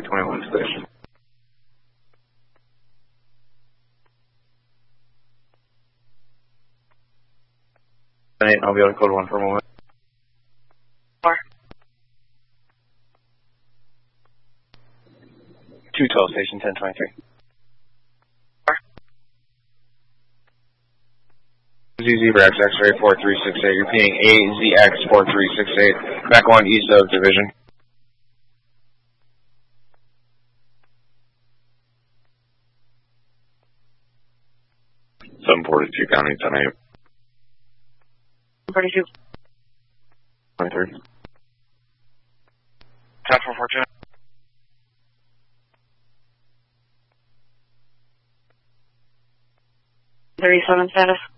821 station. I'll be able to code 1 for a moment. 4. 212 station 1023. 4. ZZ Brax X-ray 4368, repeating AZX 4368, back on east of division. .42 County 10-8. 42. 23. 10 for Fortune. 37 status.